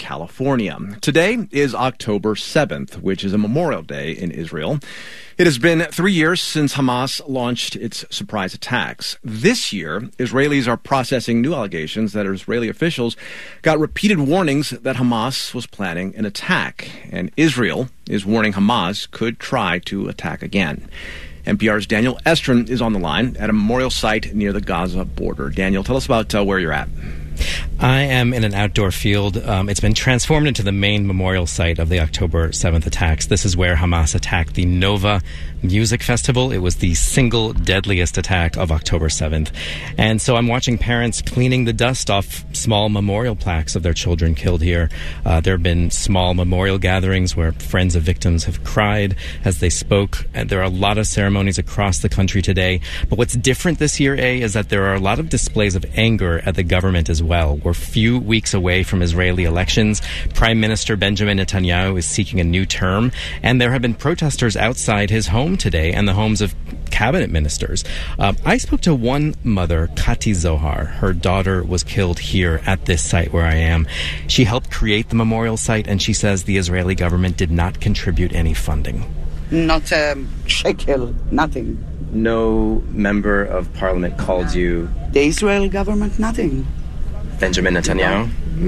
California. Today is October 7th, which is a Memorial Day in Israel. It has been 3 years since Hamas launched its surprise attacks. This year, Israelis are processing new allegations that Israeli officials got repeated warnings that Hamas was planning an attack, and Israel is warning Hamas could try to attack again. NPR's Daniel Estrin is on the line at a memorial site near the Gaza border. Daniel, tell us about where you're at. I am in an outdoor field. It's been transformed into the main memorial site of the October 7th attacks. This is where Hamas attacked the Nova Music Festival. It was the single deadliest attack of October 7th. And so I'm watching parents cleaning the dust off small memorial plaques of their children killed here. There have been small memorial gatherings where friends of victims have cried as they spoke. And there are a lot of ceremonies across the country today. But what's different this year, is that there are a lot of displays of anger at the government as well. We're a few weeks away from Israeli elections. Prime Minister Benjamin Netanyahu is seeking a new term, and there have been protesters outside his home today and the homes of cabinet ministers. I spoke to one mother, Kati Zohar. Her daughter was killed here at this site where I am. She helped create the memorial site, and she says the Israeli government did not contribute any funding. Not a shekel, nothing. No member of parliament called you? The Israel government, nothing. Benjamin Netanyahu?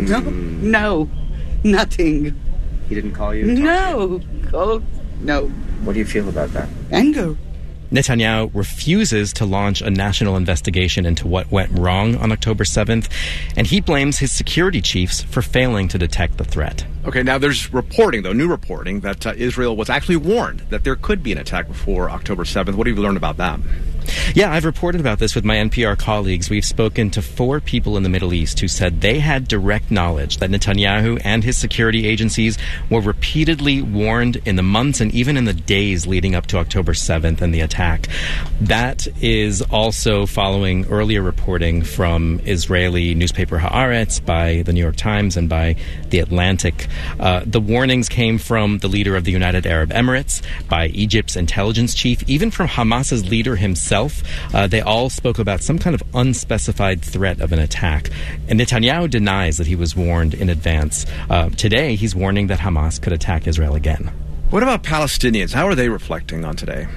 No, nothing. He didn't call you? No. Oh, no. What do you feel about that? Anger. Netanyahu refuses to launch a national investigation into what went wrong on October 7th, and he blames his security chiefs for failing to detect the threat. Okay, now there's reporting, though, new reporting, that Israel was actually warned that there could be an attack before October 7th. What have you learned about that? Yeah, I've reported about this with my NPR colleagues. We've spoken to 4 people in the Middle East who said they had direct knowledge that Netanyahu and his security agencies were repeatedly warned in the months and even in the days leading up to October 7th and the attack. That is also following earlier reporting from Israeli newspaper Haaretz, by the New York Times, and by The Atlantic. The warnings came from the leader of the United Arab Emirates, by Egypt's intelligence chief, even from Hamas's leader himself. They all spoke about some kind of unspecified threat of an attack. And Netanyahu denies that he was warned in advance. Today, he's warning that Hamas could attack Israel again. What about Palestinians? How are they reflecting on today?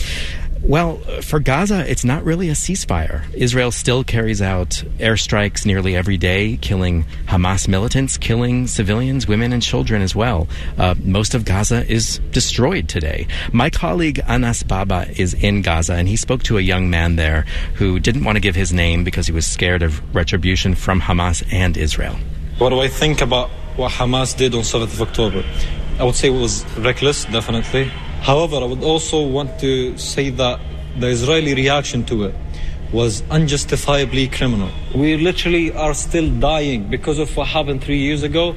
Well, for Gaza, it's not really a ceasefire. Israel still carries out airstrikes nearly every day, killing Hamas militants, killing civilians, women and children as well. Most of Gaza is destroyed today. My colleague Anas Baba is in Gaza, and he spoke to a young man there who didn't want to give his name because he was scared of retribution from Hamas and Israel. What do I think about what Hamas did on 7th of October? I would say it was reckless, definitely. However, I would also want to say that the Israeli reaction to it was unjustifiably criminal. We literally are still dying because of what happened 3 years ago.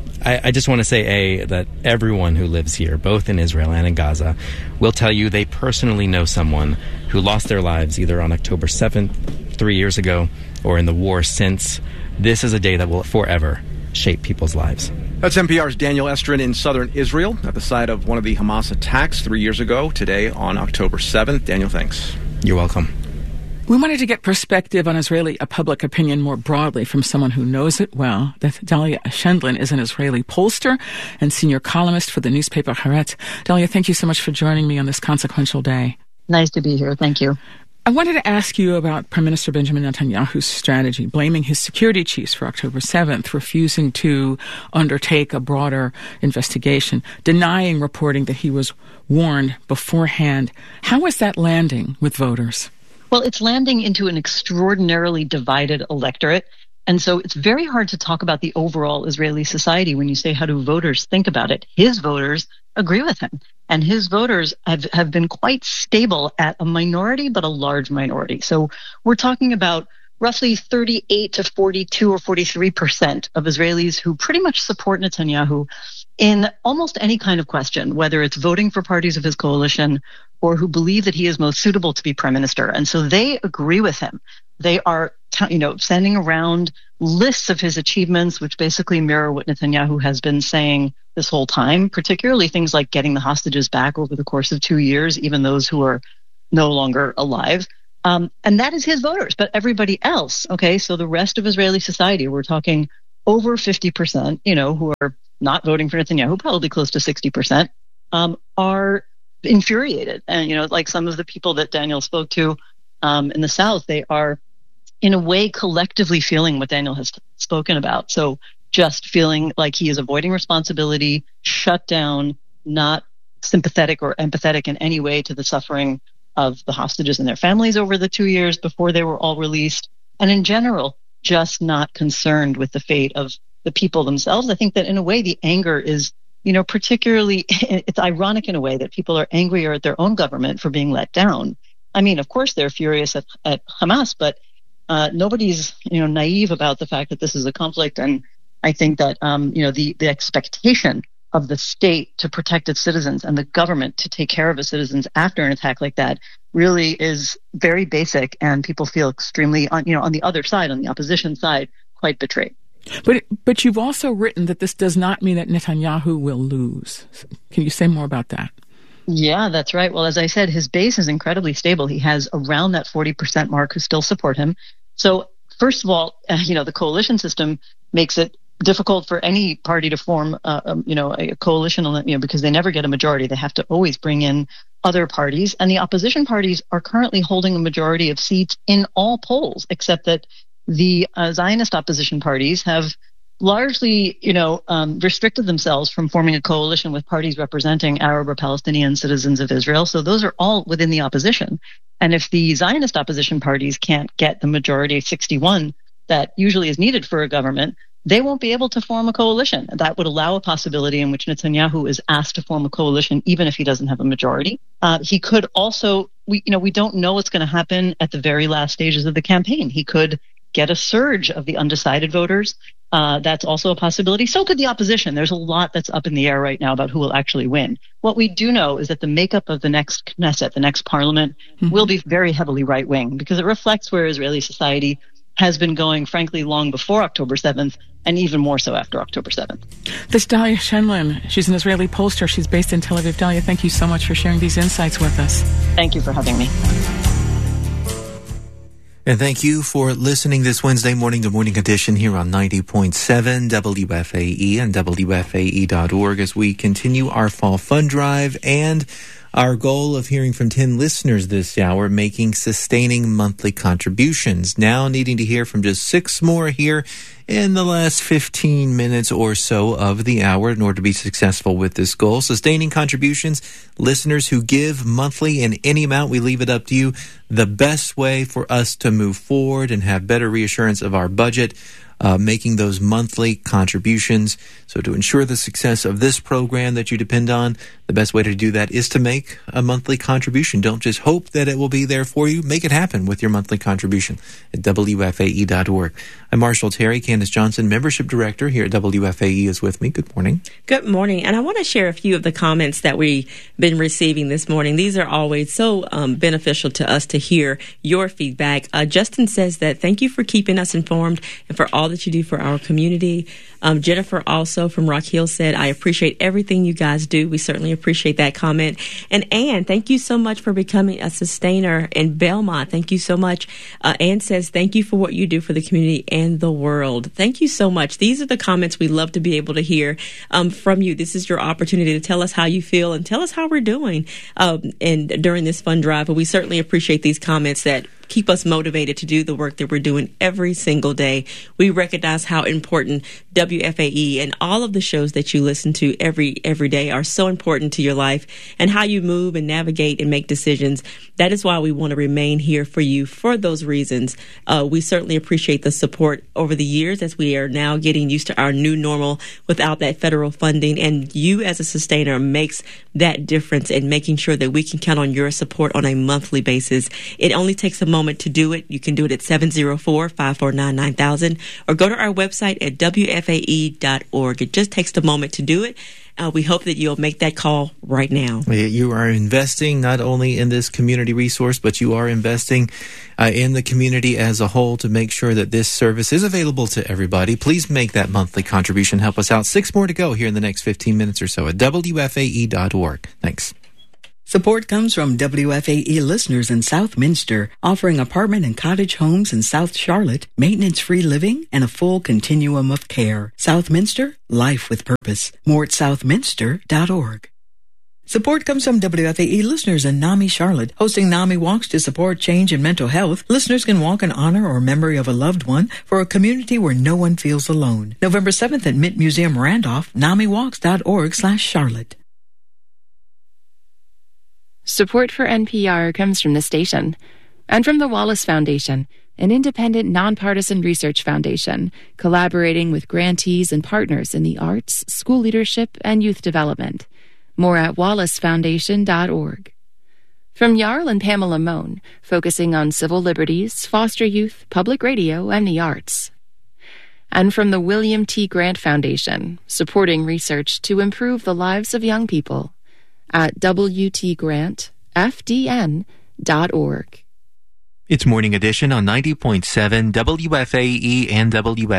I just want to say, that everyone who lives here, both in Israel and in Gaza, will tell you they personally know someone who lost their lives either on October 7th, 3 years ago, or in the war since. This is a day that will forever shape people's lives. That's NPR's Daniel Estrin in southern Israel at the site of one of the Hamas attacks 3 years ago, today on October 7th. Daniel, thanks. You're welcome. We wanted to get perspective on Israeli public opinion more broadly from someone who knows it well. Dalia Shendlin is an Israeli pollster and senior columnist for the newspaper Haaretz. Dalia, thank you so much for joining me on this consequential day. Nice to be here. Thank you. I wanted to ask you about Prime Minister Benjamin Netanyahu's strategy, blaming his security chiefs for October 7th, refusing to undertake a broader investigation, denying reporting that he was warned beforehand. How is that landing with voters? Well, it's landing into an extraordinarily divided electorate. And so it's very hard to talk about the overall Israeli society when you say, how do voters think about it? His voters agree with him. And his voters have been quite stable at a minority, but a large minority. So we're talking about roughly 38 to 42 or 43% of Israelis who pretty much support Netanyahu in almost any kind of question, whether it's voting for parties of his coalition or who believe that he is most suitable to be prime minister. And so they agree with him. They are, sending around lists of his achievements, which basically mirror what Netanyahu has been saying this whole time, particularly things like getting the hostages back over the course of 2 years, even those who are no longer alive. And that is his voters. But everybody else, so the rest of Israeli society, we're talking over 50%, who are not voting for Netanyahu, probably close to 60%, are infuriated. And, like some of the people that Daniel spoke to in the South, they are in a way collectively feeling what Daniel has spoken about. So just feeling like he is avoiding responsibility, shut down, not sympathetic or empathetic in any way to the suffering of the hostages and their families over the 2 years before they were all released. And in general, just not concerned with the fate of the people themselves. I think that in a way, the anger is, particularly, it's ironic in a way that people are angrier at their own government for being let down. I mean, of course, they're furious at Hamas, but nobody's, naive about the fact that this is a conflict. And I think that, the expectation of the state to protect its citizens and the government to take care of its citizens after an attack like that really is very basic, and people feel extremely, on the other side, on the opposition side, quite betrayed. But you've also written that this does not mean that Netanyahu will lose. Can you say more about that? Yeah, that's right. Well, as I said, his base is incredibly stable. He has around that 40% mark who still support him. So first of all, the coalition system makes it difficult for any party to form, a coalition, because they never get a majority. They have to always bring in other parties. And the opposition parties are currently holding a majority of seats in all polls, except that the Zionist opposition parties have largely, restricted themselves from forming a coalition with parties representing Arab or Palestinian citizens of Israel. So those are all within the opposition. And if the Zionist opposition parties can't get the majority of 61 that usually is needed for a government, they won't be able to form a coalition. That would allow a possibility in which Netanyahu is asked to form a coalition, even if he doesn't have a majority. He could also, we don't know what's going to happen at the very last stages of the campaign. He could get a surge of the undecided voters. That's also a possibility. So could the opposition. There's a lot that's up in the air right now about who will actually win. What we do know is that the makeup of the next Knesset, the next parliament, will be very heavily right-wing, because it reflects where Israeli society has been going, frankly, long before October 7th, and even more so after October 7th. This is Dalia Shenlin. She's an Israeli pollster. She's based in Tel Aviv. Dalia, thank you so much for sharing these insights with us. Thank you for having me. And thank you for listening this Wednesday morning, the Morning Edition here on 90.7 WFAE and WFAE.org as we continue our Fall Fund Drive and our goal of hearing from 10 listeners this hour making sustaining monthly contributions. Now needing to hear from just 6 more here in the last 15 minutes or so of the hour in order to be successful with this goal. Sustaining contributions, listeners who give monthly in any amount, we leave it up to you. The best way for us to move forward and have better reassurance of our budget, making those monthly contributions. So to ensure the success of this program that you depend on, the best way to do that is to make a monthly contribution. Don't just hope that it will be there for you. Make it happen with your monthly contribution at WFAE.org. I'm Marshall Terry. Candace Johnson, Membership Director here at WFAE, is with me. Good morning. Good morning. And I want to share a few of the comments that we've been receiving this morning. These are always so beneficial to us to hear your feedback. Justin says that thank you for keeping us informed and for all that you do for our community. Jennifer also from Rock Hill said, I appreciate everything you guys do. We certainly appreciate that comment. And Ann, thank you so much for becoming a sustainer in Belmont. Thank you so much. Ann says, thank you for what you do for the community and the world. Thank you so much. These are the comments we love to be able to hear from you. This is your opportunity to tell us how you feel and tell us how we're doing and during this fund drive. But we certainly appreciate these comments that keep us motivated to do the work that we're doing every single day. We recognize how important WFAE and all of the shows that you listen to every day are so important to your life and how you move and navigate and make decisions. That is why we want to remain here for you for those reasons. We certainly appreciate the support over the years as we are now getting used to our new normal without that federal funding. And you as a sustainer makes that difference in making sure that we can count on your support on a monthly basis. It only takes a moment to do it. You can do it at 704-549-9000 or go to our website at WFAE.org. It just takes a moment to do it. We hope that you'll make that call right now. You are investing not only in this community resource, but you are investing in the community as a whole to make sure that this service is available to everybody. Please make that monthly contribution. Help us out. 6 more to go here in the next 15 minutes or so at WFAE.org. Thanks. Support comes from WFAE listeners in Southminster, offering apartment and cottage homes in South Charlotte, maintenance-free living, and a full continuum of care. Southminster, life with purpose. More at southminster.org. Support comes from WFAE listeners in NAMI Charlotte, hosting NAMI walks to support change in mental health. Listeners can walk in honor or memory of a loved one for a community where no one feels alone. November 7th at Mint Museum Randolph, NAMIWalks.org/Charlotte. Support for NPR comes from the station and from the Wallace Foundation, an independent, nonpartisan research foundation collaborating with grantees and partners in the arts, school leadership, and youth development. More at wallacefoundation.org. From Jarl and Pamela Mohn, focusing on civil liberties, foster youth, public radio, and the arts. And from the William T. Grant Foundation, supporting research to improve the lives of young people at WTGrantFDN.org. It's Morning Edition on 90.7 WFAE and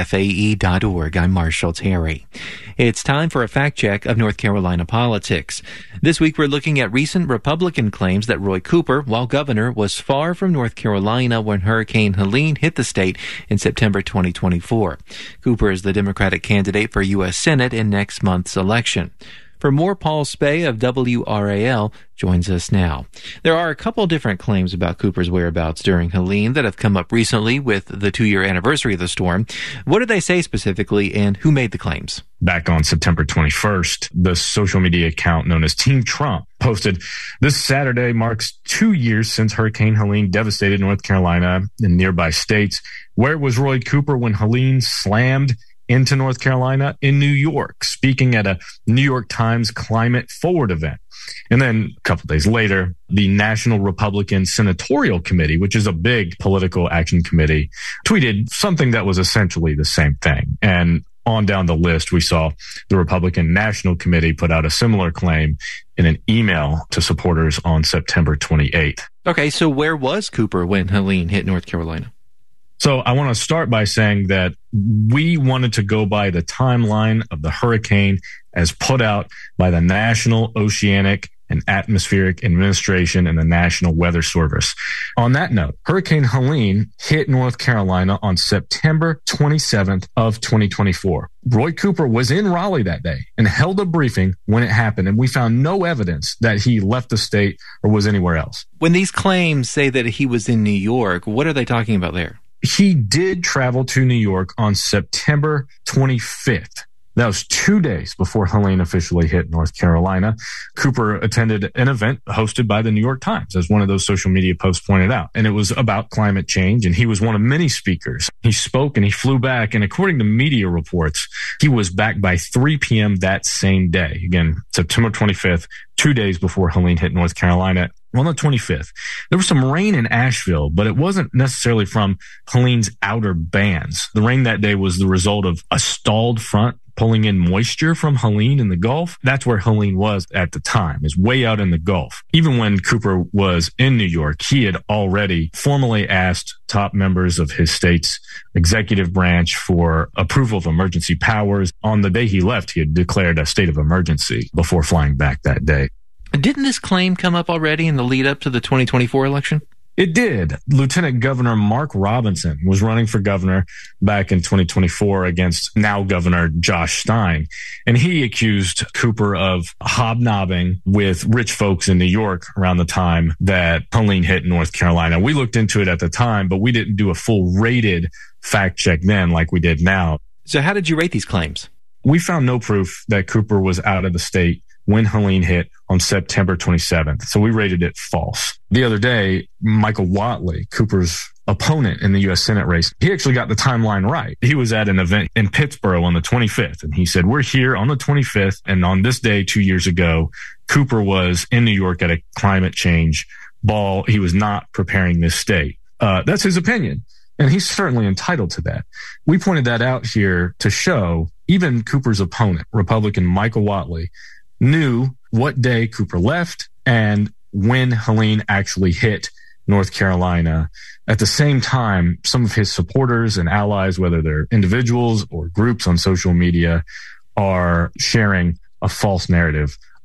WFAE.org. I'm Marshall Terry. It's time for a fact check of North Carolina politics. This week we're looking at recent Republican claims that Roy Cooper, while governor, was far from North Carolina when Hurricane Helene hit the state in September 2024. Cooper is the Democratic candidate for U.S. Senate in next month's election. For more, Paul Spey of WRAL joins us now. There are a couple different claims about Cooper's whereabouts during Helene that have come up recently with the 2-year anniversary of the storm. What did they say specifically, and who made the claims? Back on September 21st, the social media account known as Team Trump posted, "This Saturday marks 2 years since Hurricane Helene devastated North Carolina and nearby states. Where was Roy Cooper when Helene slammed into North Carolina? In New York, speaking at a New York Times Climate Forward event." And then a couple days later, the National Republican Senatorial Committee, which is a big political action committee, tweeted something that was essentially the same thing. And on down the list, we saw the Republican National Committee put out a similar claim in an email to supporters on September 28th. Okay, so where was Cooper when Helene hit North Carolina? So I want to start by saying that we wanted to go by the timeline of the hurricane as put out by the National Oceanic and Atmospheric Administration and the National Weather Service. On that note, Hurricane Helene hit North Carolina on September 27th of 2024. Roy Cooper was in Raleigh that day and held a briefing when it happened, and we found no evidence that he left the state or was anywhere else. When these claims say that he was in New York, what are they talking about there? He did travel to New York on September 25th. That was 2 days before Helene officially hit North Carolina. Cooper attended an event hosted by the New York Times, as one of those social media posts pointed out. And it was about climate change, and he was one of many speakers. He spoke and he flew back, and according to media reports, he was back by 3 p.m. that same day. Again, September 25th, 2 days before Helene hit North Carolina. On the 25th, there was some rain in Asheville, but it wasn't necessarily from Helene's outer bands. The rain that day was the result of a stalled front pulling in moisture from Helene in the Gulf. That's where Helene was at the time, is way out in the Gulf. Even when Cooper was in New York, he had already formally asked top members of his state's executive branch for approval of emergency powers. On the day he left, he had declared a state of emergency before flying back that day. Didn't this claim come up already in the lead up to the 2024 election? It did. Lieutenant Governor Mark Robinson was running for governor back in 2024 against now Governor Josh Stein. And he accused Cooper of hobnobbing with rich folks in New York around the time that Helene hit North Carolina. We looked into it at the time, but we didn't do a full rated fact check then like we did now. So how did you rate these claims? We found no proof that Cooper was out of the state when Helene hit on September 27th. So we rated it false. The other day, Michael Whatley, Cooper's opponent in the U.S. Senate race, he actually got the timeline right. He was at an event in Pittsburgh on the 25th, and he said, we're here on the 25th, and on this day 2 years ago, Cooper was in New York at a climate change ball. He was not preparing this state. That's his opinion, and he's certainly entitled to that. We pointed that out here to show even Cooper's opponent, Republican Michael Whatley, knew what day Cooper left and when Helene actually hit North Carolina. At the same time, some of his supporters and allies, whether they're individuals or groups on social media, are sharing a false narrative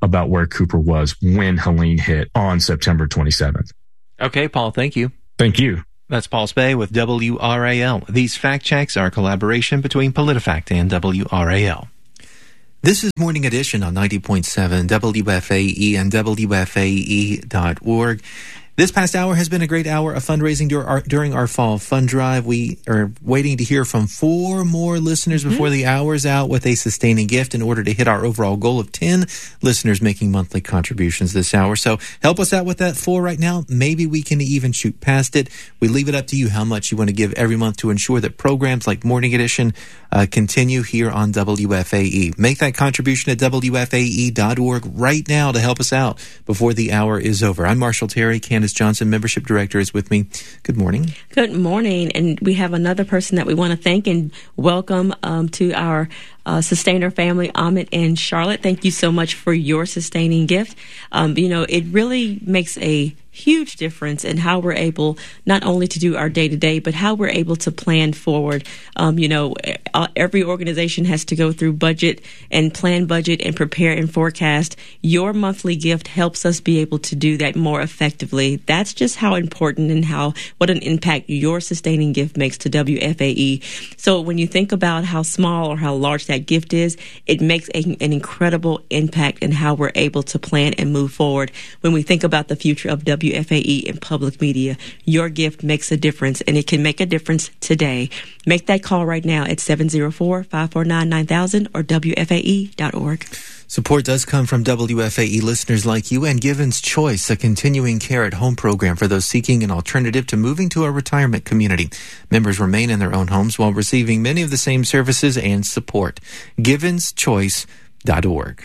about where Cooper was when Helene hit on September 27th. Okay, Paul, thank you. Thank you. That's Paul Spey with WRAL. These fact checks are a collaboration between PolitiFact and WRAL. This is Morning Edition on 90.7 WFAE and WFAE.org. This past hour has been a great hour of fundraising during our fall fund drive. We are waiting to hear from 4 more listeners before the hour's out with a sustaining gift in order to hit our overall goal of 10 listeners making monthly contributions this hour. So help us out with that 4 right now. Maybe we can even shoot past it. We leave it up to you how much you want to give every month to ensure that programs like Morning Edition continue here on WFAE. Make that contribution at WFAE.org right now to help us out before the hour is over. I'm Marshall Terry. Candace Johnson, Membership Director, is with me. Good morning. Good morning. And we have another person that we want to thank and welcome to our sustainer family, Amit and Charlotte. Thank you so much for your sustaining gift. It really makes a huge difference in how we're able not only to do our day-to-day, but how we're able to plan forward. Every organization has to go through budget and plan budget and prepare and forecast. Your monthly gift helps us be able to do that more effectively. That's just how important and what an impact your sustaining gift makes to WFAE. So when you think about how small or how large that gift is, it makes an incredible impact in how we're able to plan and move forward. When we think about the future of WFAE in public media, your gift makes a difference, and it can make a difference today. Make that call right now at 704-549-9000 or WFAE.org. Support does come from WFAE listeners like you and Givens Choice, a continuing care at home program for those seeking an alternative to moving to a retirement community. Members remain in their own homes while receiving many of the same services and support. GivensChoice.org.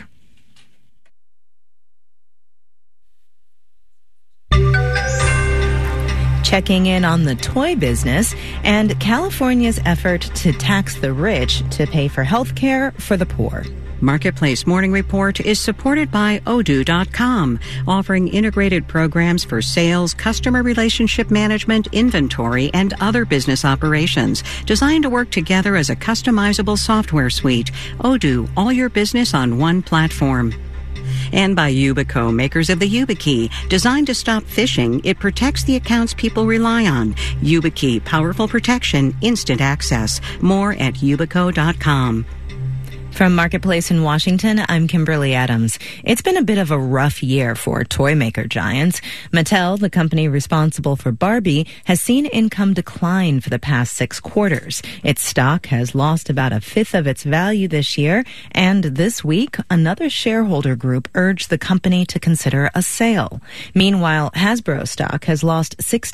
Checking in on the toy business and California's effort to tax the rich to pay for health care for the poor. Marketplace Morning Report is supported by Odoo.com, offering integrated programs for sales, customer relationship management, inventory, and other business operations, designed to work together as a customizable software suite. Odoo, all your business on one platform. And by Yubico, makers of the YubiKey. Designed to stop phishing, it protects the accounts people rely on. YubiKey, powerful protection, instant access. More at Yubico.com. From Marketplace in Washington, I'm Kimberly Adams. It's been a bit of a rough year for toy maker giants. Mattel, the company responsible for Barbie, has seen income decline for the past 6 quarters. Its stock has lost about 1/5 of its value this year, and this week, another shareholder group urged the company to consider a sale. Meanwhile, Hasbro stock has lost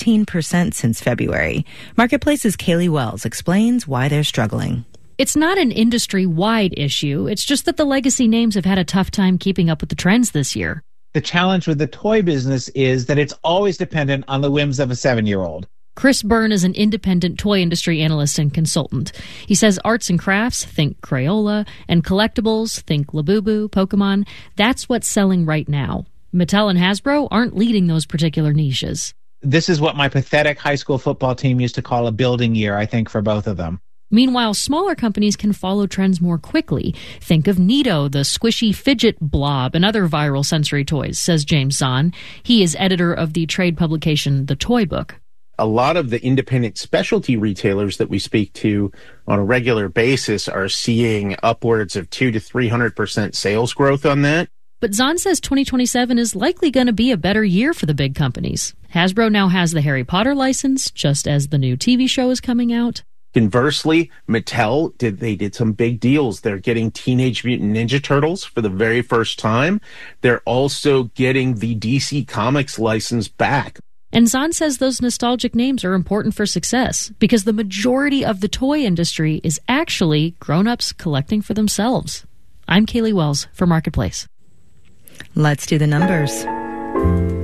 16% since February. Marketplace's Kaylee Wells explains why they're struggling. It's not an industry-wide issue. It's just that the legacy names have had a tough time keeping up with the trends this year. The challenge with the toy business is that it's always dependent on the whims of a 7-year-old. Chris Byrne is an independent toy industry analyst and consultant. He says arts and crafts, think Crayola, and collectibles, think Labubu, Pokemon, that's what's selling right now. Mattel and Hasbro aren't leading those particular niches. This is what my pathetic high school football team used to call a building year, I think, for both of them. Meanwhile, smaller companies can follow trends more quickly. Think of Neato, the squishy fidget blob, and other viral sensory toys, says James Zahn. He is editor of the trade publication The Toy Book. A lot of the independent specialty retailers that we speak to on a regular basis are seeing upwards of 200 to 300% sales growth on that. But Zahn says 2027 is likely going to be a better year for the big companies. Hasbro now has the Harry Potter license, just as the new TV show is coming out. Conversely, Mattel did some big deals. They're getting Teenage Mutant Ninja Turtles for the very first time. They're also getting the DC Comics license back. And Zahn says those nostalgic names are important for success because the majority of the toy industry is actually grown-ups collecting for themselves. I'm Kaylee Wells for Marketplace. Let's do the numbers.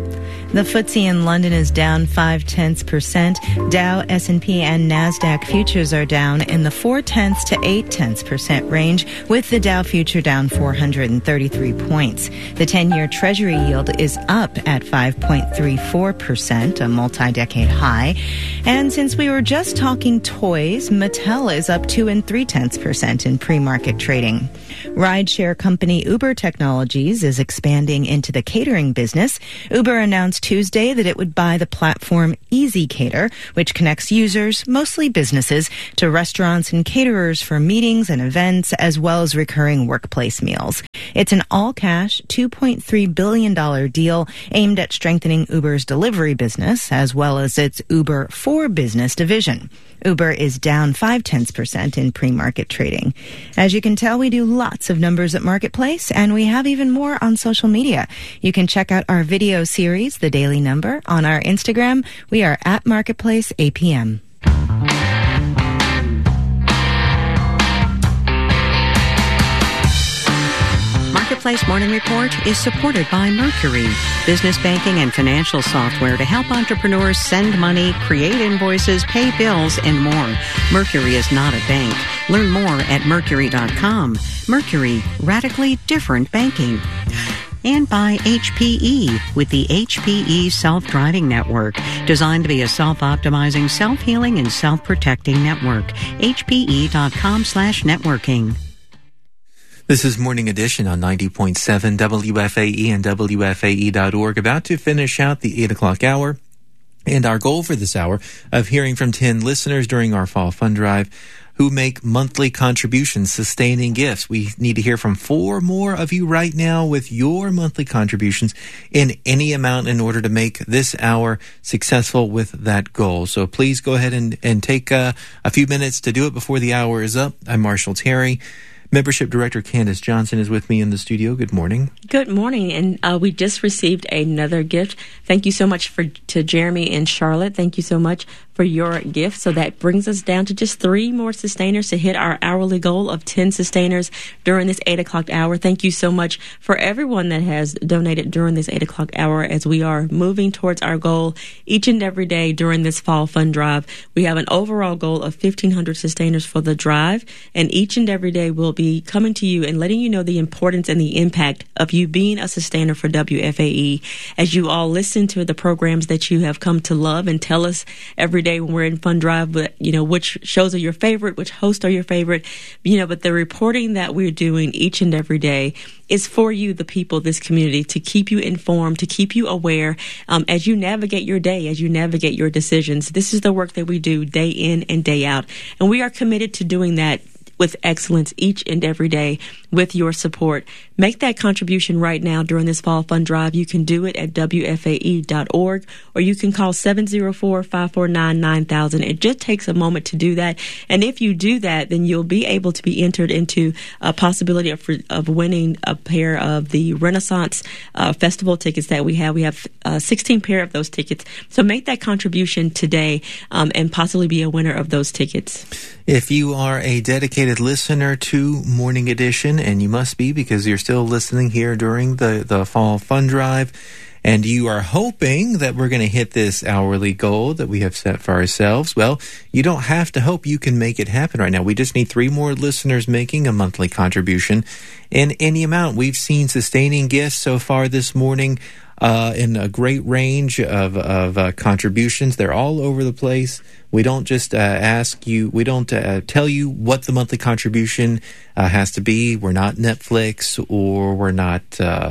The FTSE in London is down 0.5%. Dow, S&P, and NASDAQ futures are down in the 0.4 to 0.8% range, with the Dow future down 433 points. The 10-year Treasury yield is up at 5.34%, a multi-decade high. And since we were just talking toys, Mattel is up 2 3/10% in pre-market trading. Rideshare company Uber Technologies is expanding into the catering business. Uber announced Tuesday that it would buy the platform EasyCater, which connects users, mostly businesses, to restaurants and caterers for meetings and events, as well as recurring workplace meals. It's an all-cash $2.3 billion deal aimed at strengthening Uber's delivery business, as well as its Uber for Business division. Uber is down 0.5% in pre-market trading. As you can tell, we do lots of numbers at Marketplace, and we have even more on social media. You can check out our video series, The Daily Number, on our Instagram. We are at Marketplace APM. Marketplace Morning Report is supported by Mercury, business banking and financial software to help entrepreneurs send money, create invoices, pay bills, and more. Mercury is not a bank. Learn more at Mercury.com. Mercury, radically different banking. And by HPE, with the HPE Self-Driving Network, designed to be a self-optimizing, self-healing, and self-protecting network. HPE.com/networking. This is Morning Edition on 90.7 WFAE and WFAE.org, about to finish out the 8 o'clock hour. And our goal for this hour of hearing from 10 listeners during our Fall Fund Drive who make monthly contributions, sustaining gifts. We need to hear from 4 more of you right now with your monthly contributions in any amount in order to make this hour successful with that goal. So please go ahead and take a few minutes to do it before the hour is up. I'm Marshall Terry. Membership Director Candace Johnson is with me in the studio. Good morning. Good morning. And we just received another gift. Thank you so much to Jeremy and Charlotte. Thank you so much for your gift. So that brings us down to just 3 more sustainers to hit our hourly goal of 10 sustainers during this 8 o'clock hour. Thank you so much for everyone that has donated during this 8 o'clock hour as we are moving towards our goal each and every day during this Fall Fund Drive. We have an overall goal of 1,500 sustainers for the drive, and each and every day we'll be coming to you and letting you know the importance and the impact of you being a sustainer for WFAE as you all listen to the programs that you have come to love and tell us every day when we're in Fund Drive, but which shows are your favorite, which hosts are your favorite, but the reporting that we're doing each and every day is for you, the people, this community, to keep you informed, to keep you aware as you navigate your day, as you navigate your decisions. This is the work that we do day in and day out, and we are committed to doing that with excellence each and every day with your support. Make that contribution right now during this Fall Fund Drive. You can do it at WFAE.org, or you can call 704-549-9000. It just takes a moment to do that. And if you do that, then you'll be able to be entered into a possibility of winning a pair of the Renaissance Festival tickets that we have. We have 16 pair of those tickets. So make that contribution today and possibly be a winner of those tickets. If you are a dedicated listener to Morning Edition, and you must be because you're still listening here during the Fall Fund Drive, and you are hoping that we're going to hit this hourly goal that we have set for ourselves, well, you don't have to hope. You can make it happen right now. We just need 3 more listeners making a monthly contribution in any amount. We've seen sustaining gifts so far this morning in a great range of contributions. They're all over the place. We don't just ask you, we don't tell you what the monthly contribution has to be. We're not Netflix, or we're not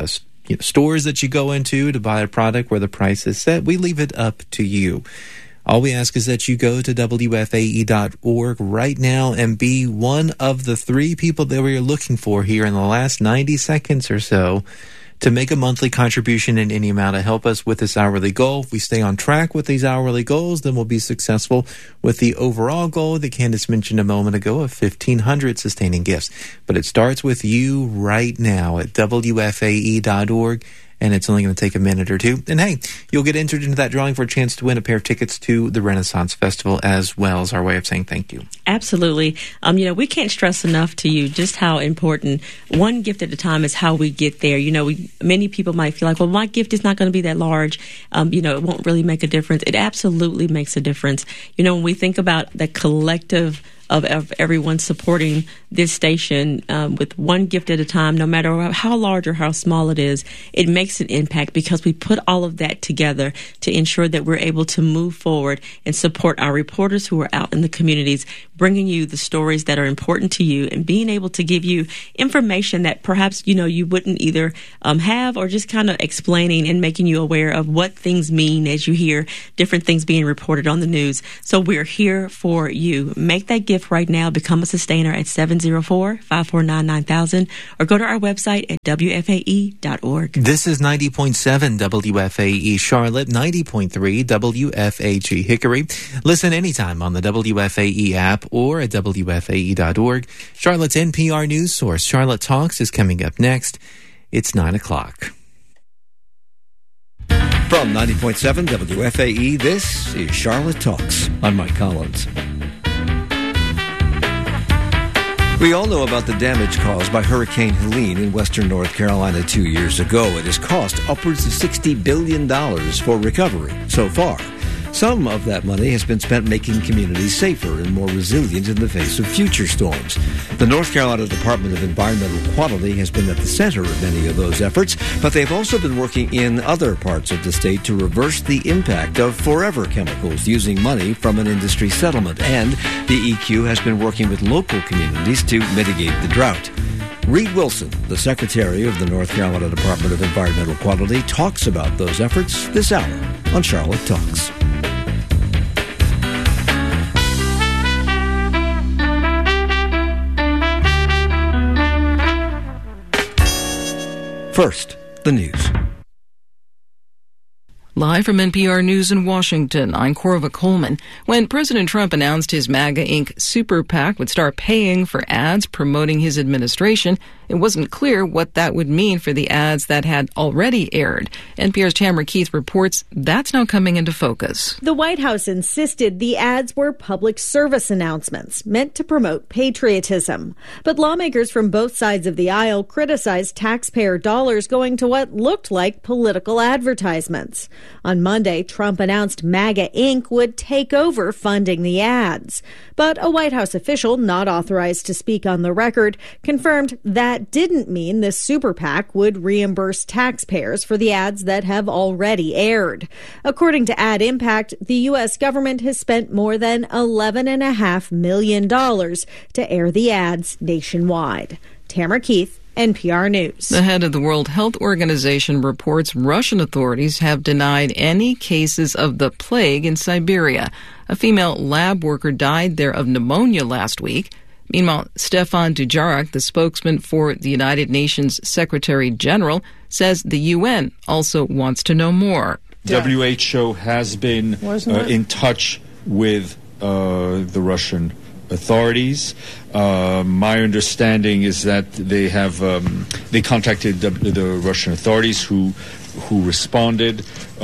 stores that you go into to buy a product where the price is set. We leave it up to you. All we ask is that you go to WFAE.org right now and be one of the 3 people that we are looking for here in the last 90 seconds or so to make a monthly contribution in any amount to help us with this hourly goal. If we stay on track with these hourly goals, then we'll be successful with the overall goal that Candace mentioned a moment ago of 1,500 sustaining gifts. But it starts with you right now at WFAE.org and it's only going to take a minute or two. And hey, you'll get entered into that drawing for a chance to win a pair of tickets to the Renaissance Festival, as well as our way of saying thank you. Absolutely. We can't stress enough to you just how important one gift at a time is how we get there. Many people might feel like, well, my gift is not going to be that large. It won't really make a difference. It absolutely makes a difference. When we think about the collective of everyone supporting this station with one gift at a time, no matter how large or how small it is, it makes an impact because we put all of that together to ensure that we're able to move forward and support our reporters who are out in the communities, bringing you the stories that are important to you and being able to give you information that perhaps, you wouldn't either have, or just kind of explaining and making you aware of what things mean as you hear different things being reported on the news. So we're here for you. Make that gift right now. Become a sustainer at 704-549-9000 or go to our website at WFAE.org. This is 90.7 WFAE Charlotte, 90.3 WFAG Hickory. Listen anytime on the WFAE app or at WFAE.org. Charlotte's NPR news source, Charlotte Talks, is coming up next. It's 9 o'clock. From 90.7 WFAE, this is Charlotte Talks. I'm Mike Collins. We all know about the damage caused by Hurricane Helene in western North Carolina 2 years ago. It has cost upwards of $60 billion for recovery so far. Some of that money has been spent making communities safer and more resilient in the face of future storms. The North Carolina Department of Environmental Quality has been at the center of many of those efforts, but they've also been working in other parts of the state to reverse the impact of forever chemicals using money from an industry settlement. And the EQ has been working with local communities to mitigate the drought. Reed Wilson, the Secretary of the North Carolina Department of Environmental Quality, talks about those efforts this hour on Charlotte Talks. First, the news. Live from NPR News in Washington, I'm Corva Coleman. When President Trump announced his MAGA Inc. super PAC would start paying for ads promoting his administration, it wasn't clear what that would mean for the ads that had already aired. NPR's Tamara Keith reports that's now coming into focus. The White House insisted the ads were public service announcements meant to promote patriotism. But lawmakers from both sides of the aisle criticized taxpayer dollars going to what looked like political advertisements. On Monday, Trump announced MAGA Inc. would take over funding the ads. But a White House official not authorized to speak on the record confirmed that didn't mean the super PAC would reimburse taxpayers for the ads that have already aired. According to Ad Impact, the U.S. government has spent more than $11.5 million to air the ads nationwide. Tamara Keith, NPR News. The head of the World Health Organization reports Russian authorities have denied any cases of the plague in Siberia. A female lab worker died there of pneumonia last week. Meanwhile, Stefan Dujarric, the spokesman for the United Nations Secretary General, says the UN also wants to know more. WHO has been in touch with the Russian authorities. My understanding is that they have they contacted the Russian authorities who responded.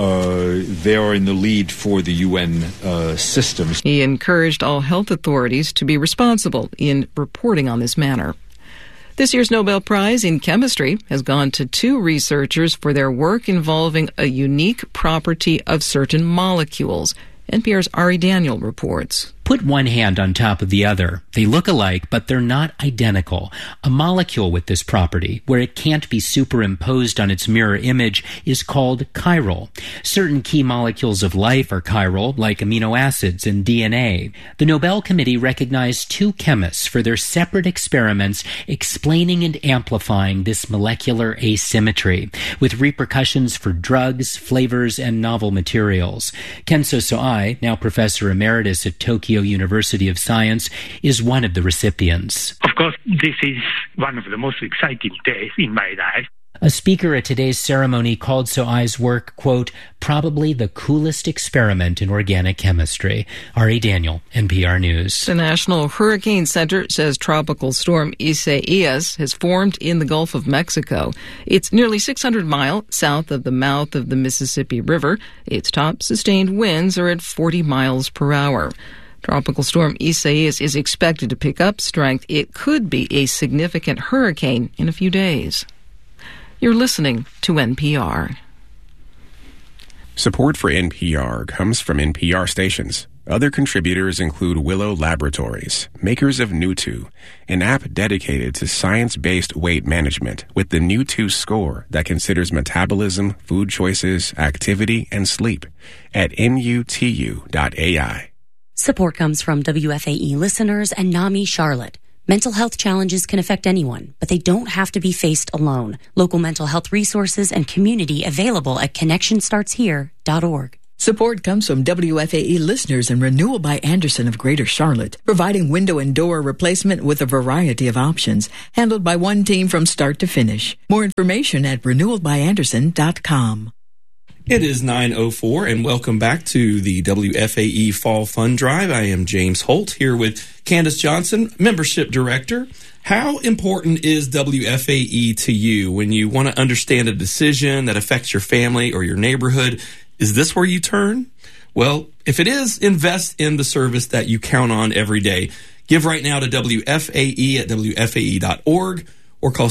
They are in the lead for the UN systems. He encouraged all health authorities to be responsible in reporting on this matter. This year's Nobel Prize in Chemistry has gone to two researchers for their work involving a unique property of certain molecules. NPR's Ari Daniel reports. Put one hand on top of the other. They look alike, but they're not identical. A molecule with this property, where it can't be superimposed on its mirror image, is called chiral. Certain key molecules of life are chiral, like amino acids and DNA. The Nobel Committee recognized two chemists for their separate experiments explaining and amplifying this molecular asymmetry, with repercussions for drugs, flavors, and novel materials. Kenzo Soai, now professor emeritus at Tokyo University of Science, is one of the recipients. Of course, this is one of the most exciting days in my life. A speaker at today's ceremony called So-I's work, quote, probably the coolest experiment in organic chemistry. Ari Daniel, NPR News. The National Hurricane Center says Tropical Storm Isaias has formed in the Gulf of Mexico. It's nearly 600 miles south of the mouth of the Mississippi River. Its top sustained winds are at 40 miles per hour. Tropical Storm Isaias is expected to pick up strength. It could be a significant hurricane in a few days. You're listening to NPR. Support for NPR comes from NPR stations. Other contributors include Willow Laboratories, makers of New2, an app dedicated to science-based weight management with the New2 score that considers metabolism, food choices, activity, and sleep at nutu.ai. Support comes from WFAE listeners and NAMI Charlotte. Mental health challenges can affect anyone, but they don't have to be faced alone. Local mental health resources and community available at connectionstartshere.org. Support comes from WFAE listeners and Renewal by Andersen of Greater Charlotte, providing window and door replacement with a variety of options, handled by one team from start to finish. More information at renewalbyandersen.com. It is 9:04, and welcome back to the WFAE Fall Fund Drive. I am James Holt here with Candace Johnson, Membership Director. How important is WFAE to you when you want to understand a decision that affects your family or your neighborhood? Is this where you turn? Well, if it is, invest in the service that you count on every day. Give right now to WFAE at WFAE.org. or call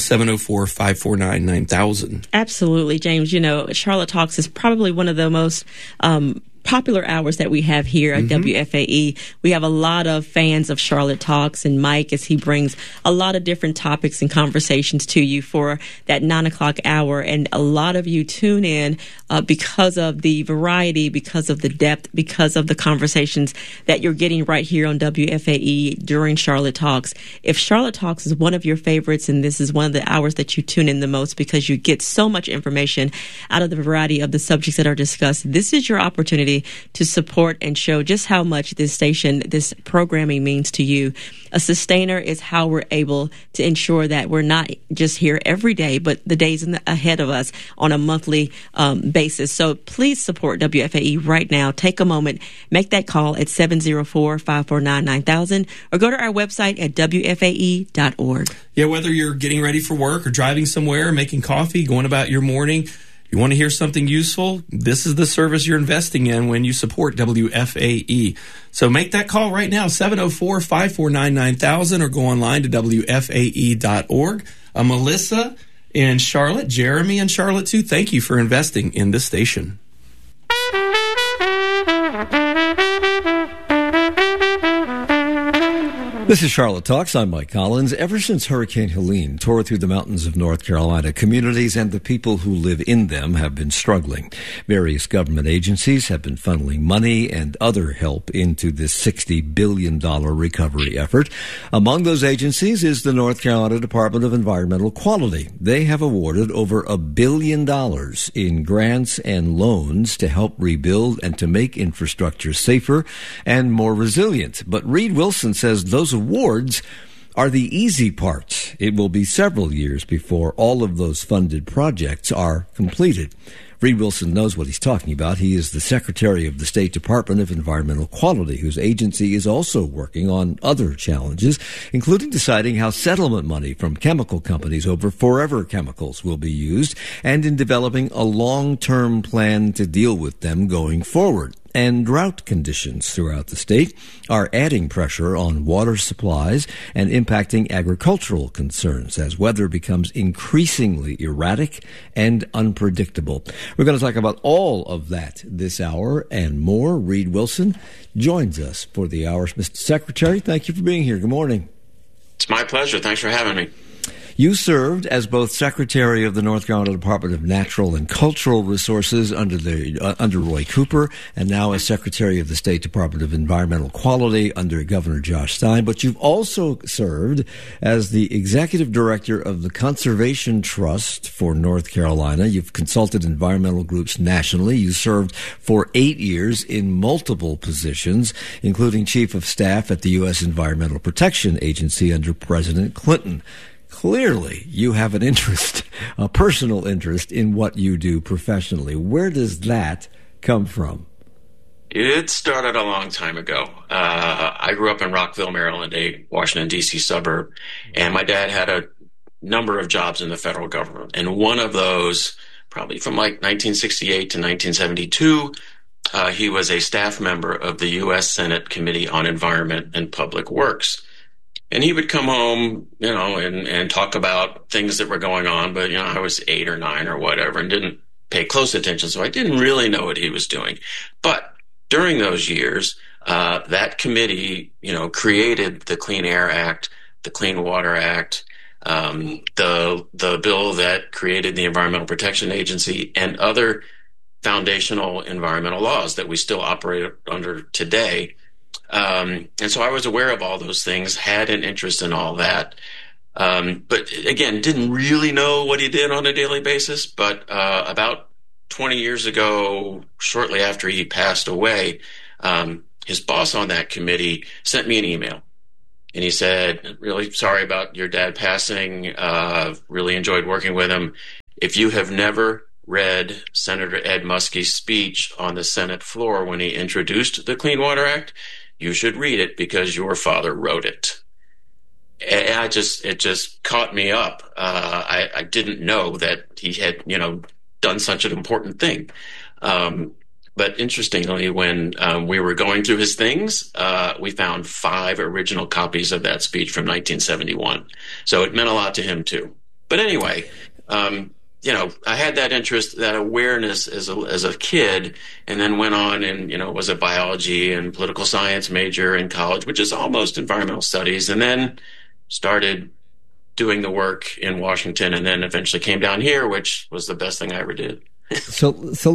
704-549-9000. Absolutely, James. You know, Charlotte Talks is probably one of the most popular hours that we have here at WFAE. We have a lot of fans of Charlotte Talks, and Mike, as he brings a lot of different topics and conversations to you for that 9 o'clock hour. And a lot of you tune in because of the variety, because of the depth, because of the conversations that you're getting right here on WFAE during Charlotte Talks. If Charlotte Talks is one of your favorites, and this is one of the hours that you tune in the most because you get so much information out of the variety of the subjects that are discussed, this is your opportunity to support and show just how much this station, this programming means to you. A sustainer is how we're able to ensure that we're not just here every day, but the days ahead of us on a monthly basis. So please support WFAE right now. Take a moment, make that call at 704-549-9000 or go to our website at WFAE.org. Yeah, whether you're getting ready for work or driving somewhere, making coffee, going about your morning, you want to hear something useful? This is the service you're investing in when you support WFAE. So make that call right now, 704-549-9000, or go online to WFAE.org. Melissa in Charlotte, Jeremy in Charlotte too, thank you for investing in this station. This is Charlotte Talks. I'm Mike Collins. Ever since Hurricane Helene tore through the mountains of North Carolina, communities and the people who live in them have been struggling. Various government agencies have been funneling money and other help into this $60 billion recovery effort. Among those agencies is the North Carolina Department of Environmental Quality. They have awarded over $1 billion in grants and loans to help rebuild and to make infrastructure safer and more resilient. But Reed Wilson says those awards are the easy part. It will be several years before all of those funded projects are completed. Reed Wilson knows what he's talking about. He is the Secretary of the State Department of Environmental Quality, whose agency is also working on other challenges, including deciding how settlement money from chemical companies over forever chemicals will be used, and in developing a long-term plan to deal with them going forward. And drought conditions throughout the state are adding pressure on water supplies and impacting agricultural concerns as weather becomes increasingly erratic and unpredictable. We're going to talk about all of that this hour and more. Reed Wilson joins us for the hour. Mr. Secretary, thank you for being here. Good morning. It's my pleasure. Thanks for having me. You served as both Secretary of the North Carolina Department of Natural and Cultural Resources under Roy Cooper, and now as Secretary of the State Department of Environmental Quality under Governor Josh Stein. But you've also served as the Executive Director of the Conservation Trust for North Carolina. You've consulted environmental groups nationally. You served for 8 years in multiple positions, including Chief of Staff at the U.S. Environmental Protection Agency under President Clinton. clearly you have an interest, a personal interest in what you do professionally. Where does that come from? It started a long time ago. I grew up in Rockville, Maryland, a Washington, D.C. suburb, and my dad had a number of jobs in the federal government. And one of those, probably from like 1968 to 1972, he was a staff member of the U.S. Senate Committee on Environment and Public Works. And he would come home, and talk about things that were going on, but, I was 8 or 9 or whatever and didn't pay close attention, so I didn't really know what he was doing. But during those years, that committee, created the Clean Air Act, the Clean Water Act, the bill that created the Environmental Protection Agency, and other foundational environmental laws that we still operate under today. And so I was aware of all those things, had an interest in all that. But again, didn't really know what he did on a daily basis. But about 20 years ago, shortly after he passed away, his boss on that committee sent me an email. And he said, really sorry about your dad passing. Really enjoyed working with him. If you have never read Senator Ed Muskie's speech on the Senate floor when he introduced the Clean Water Act, you should read it because your father wrote it. And it just caught me up. I didn't know that he had, done such an important thing. But interestingly, when we were going through his things, we found 5 original copies of that speech from 1971. So it meant a lot to him too. But anyway, I had that interest, that awareness as a kid, and then went on and, was a biology and political science major in college, which is almost environmental studies, and then started doing the work in Washington, and then eventually came down here, which was the best thing I ever did. So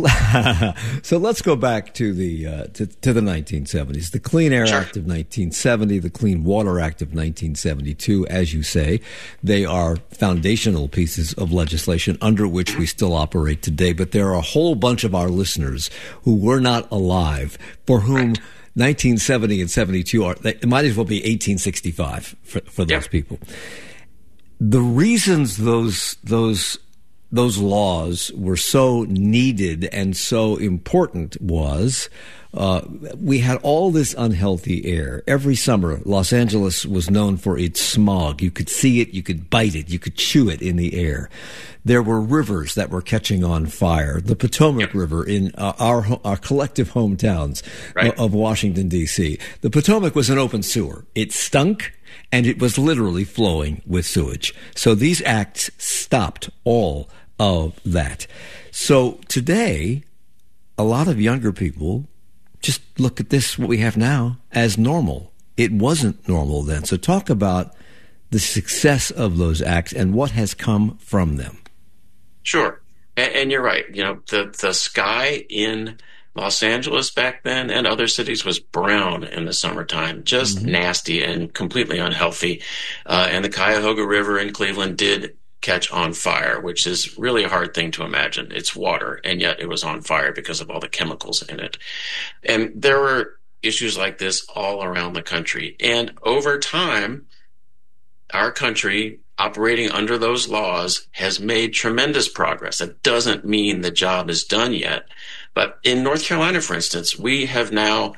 let's go back to the 1970s. The Clean Air Act of 1970, the Clean Water Act of 1972, as you say, they are foundational pieces of legislation under which we still operate today. But there are a whole bunch of our listeners who were not alive, for whom 1970 and 72 it might as well be 1865 for those people. The reasons those laws were so needed and so important was we had all this unhealthy air. Every summer, Los Angeles was known for its smog. You could see it, you could bite it, you could chew it in the air. There were rivers that were catching on fire. The Potomac River in our collective hometowns of Washington, D.C. The Potomac was an open sewer. It stunk, and it was literally flowing with sewage. So these acts stopped all of that. So today, a lot of younger people just look at this, what we have now, as normal. It wasn't normal then. So talk about the success of those acts and what has come from them. Sure. And you're right. The sky in Los Angeles back then and other cities was brown in the summertime, just nasty and completely unhealthy. And the Cuyahoga River in Cleveland did catch on fire, which is really a hard thing to imagine. It's water, and yet it was on fire because of all the chemicals in it. And there were issues like this all around the country. And over time, our country, operating under those laws, has made tremendous progress. That doesn't mean the job is done yet. But in North Carolina, for instance, we have now,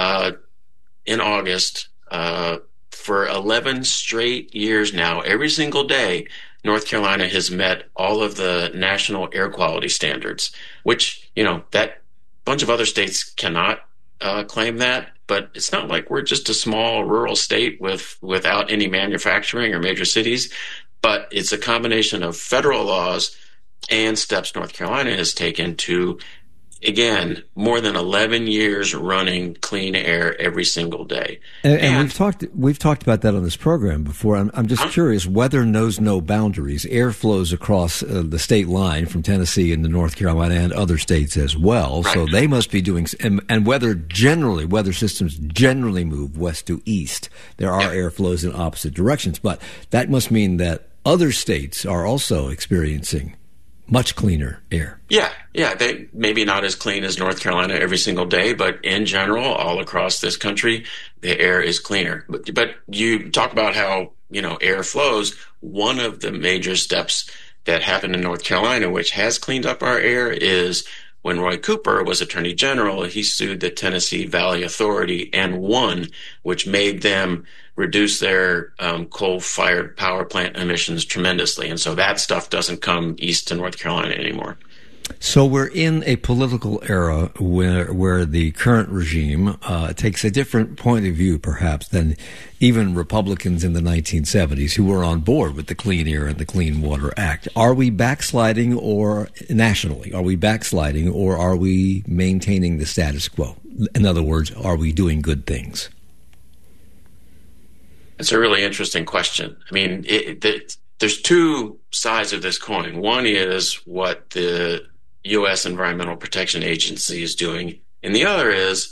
in August, for 11 straight years now, every single day, North Carolina has met all of the national air quality standards, which, that bunch of other states cannot claim that. But it's not like we're just a small rural state without any manufacturing or major cities. But it's a combination of federal laws and steps North Carolina has taken to, again, more than 11 years running clean air every single day. And we've talked about that on this program before. I'm just curious, weather knows no boundaries. Air flows across the state line from Tennessee into North Carolina and other states as well. Right. So they must be doing, and weather systems generally move west to east. There are air flows in opposite directions, but that must mean that other states are also experiencing much cleaner air. Yeah. They maybe not as clean as North Carolina every single day, but in general, all across this country, the air is cleaner. But you talk about how, air flows. One of the major steps that happened in North Carolina, which has cleaned up our air, is when Roy Cooper was Attorney General, he sued the Tennessee Valley Authority and won, which made them reduce their coal-fired power plant emissions tremendously. And so that stuff doesn't come east to North Carolina anymore. So we're in a political era where the current regime takes a different point of view, perhaps, than even Republicans in the 1970s who were on board with the Clean Air and the Clean Water Act. Are we backsliding, or nationally, are we backsliding, or are we maintaining the status quo? In other words, are we doing good things? It's a really interesting question. I mean, there's two sides of this coin. One is what the U.S. Environmental Protection Agency is doing, and the other is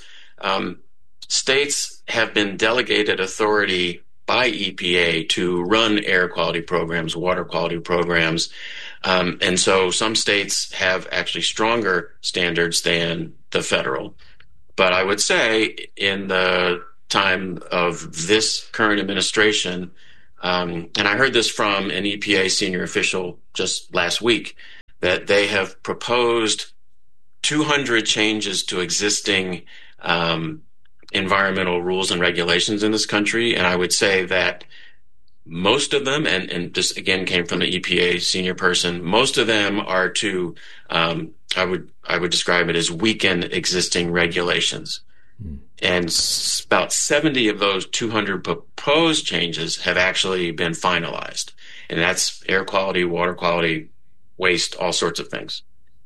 states have been delegated authority by EPA to run air quality programs, water quality programs, and so some states have actually stronger standards than the federal. But I would say in the time of this current administration, and I heard this from an EPA senior official just last week, that they have proposed 200 changes to existing environmental rules and regulations in this country. And I would say that most of them, and this again came from the EPA senior person, most of them are to, I would describe it as weaken existing regulations. And about 70 of those 200 proposed changes have actually been finalized. And that's air quality, water quality, waste, all sorts of things.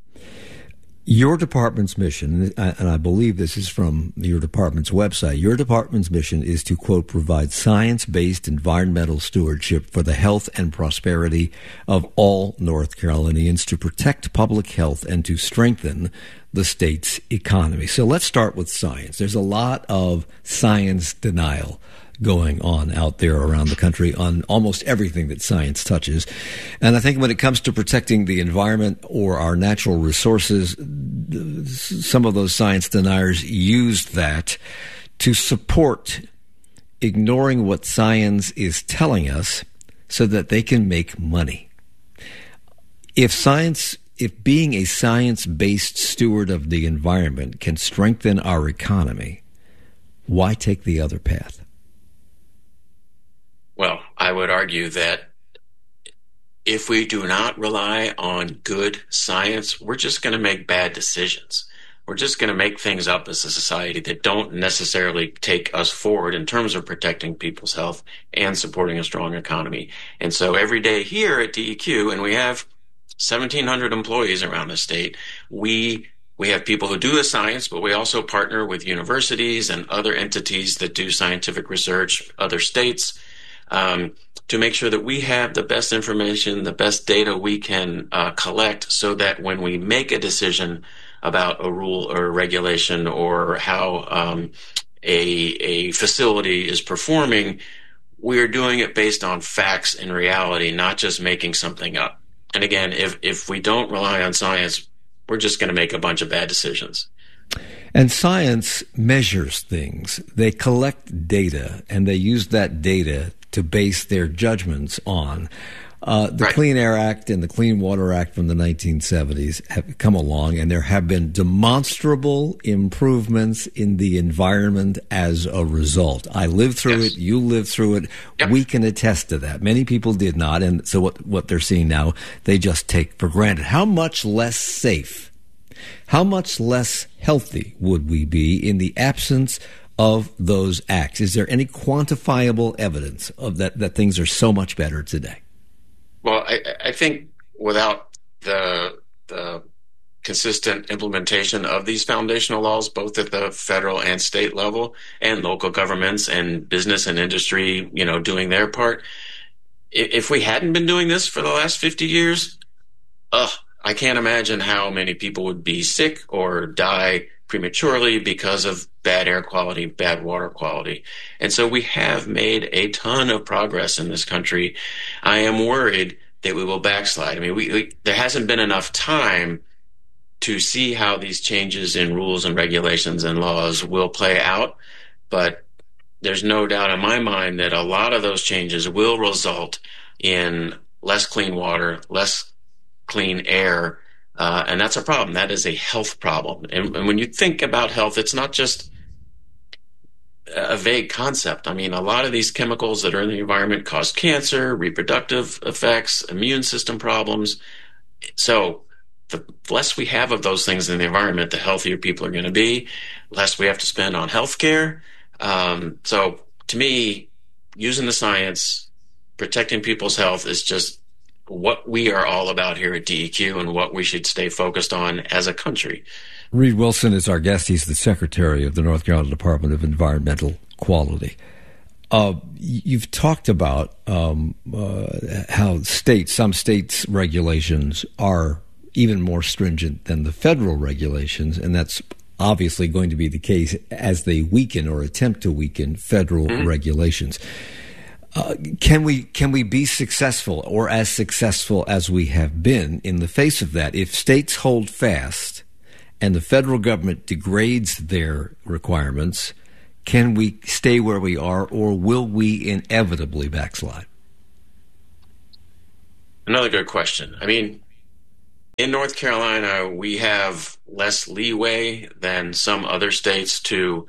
Your department's mission, and I believe this is from your department's website, your department's mission is to, quote, provide science-based environmental stewardship for the health and prosperity of all North Carolinians, to protect public health and to strengthen the state's economy. So let's start with science. There's a lot of science denial going on out there around the country on almost everything that science touches. And I think when it comes to protecting the environment or our natural resources, some of those science deniers use that to support ignoring what science is telling us so that they can make money. If being a science-based steward of the environment can strengthen our economy, why take the other path? Well, I would argue that if we do not rely on good science, we're just going to make bad decisions. We're just going to make things up as a society that don't necessarily take us forward in terms of protecting people's health and supporting a strong economy. And so every day here at DEQ, and we have 1,700 employees around the state, we have people who do the science, but we also partner with universities and other entities that do scientific research, other states, to make sure that we have the best information, the best data we can collect, so that when we make a decision about a rule or a regulation or how a facility is performing, we're doing it based on facts and reality, not just making something up. And again, if we don't rely on science, we're just going to make a bunch of bad decisions. And science measures things. They collect data, and they use that data to base their judgments on. The Clean Air Act and the Clean Water Act from the 1970s have come along, and there have been demonstrable improvements in the environment as a result. I lived through it. You lived through it. Yep. We can attest to that. Many people did not, and so what they're seeing now, they just take for granted. How much less safe, how much less healthy would we be in the absence of those acts? Is there any quantifiable evidence of that things are so much better today? Well, I think without the consistent implementation of these foundational laws, both at the federal and state level, and local governments and business and industry, doing their part, if we hadn't been doing this for the last 50 years, I can't imagine how many people would be sick or die prematurely because of bad air quality, bad water quality. And so we have made a ton of progress in this country. I am worried that we will backslide. I mean, there hasn't been enough time to see how these changes in rules and regulations and laws will play out, but there's no doubt in my mind that a lot of those changes will result in less clean water, less clean air, and that's a problem. That is a health problem. And when you think about health, it's not just a vague concept. I mean, a lot of these chemicals that are in the environment cause cancer, reproductive effects, immune system problems. So the less we have of those things in the environment, the healthier people are going to be, less we have to spend on healthcare. So to me, using the science, protecting people's health is just what we are all about here at DEQ and what we should stay focused on as a country. Reed Wilson is our guest. He's the Secretary of the North Carolina Department of Environmental Quality. You've talked about how some states' regulations are even more stringent than the federal regulations, and that's obviously going to be the case as they weaken or attempt to weaken federal regulations. Can we be successful or as successful as we have been in the face of that? If states hold fast and the federal government degrades their requirements, can we stay where we are, or will we inevitably backslide? Another good question. I mean, in North Carolina, we have less leeway than some other states to